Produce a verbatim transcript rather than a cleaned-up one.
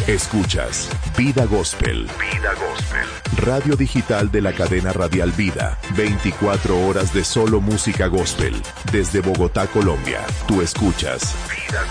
Escuchas Vida Gospel. Vida Gospel. Radio digital de la cadena radial Vida. veinticuatro horas de solo música gospel. Desde Bogotá, Colombia. Tú escuchas Vida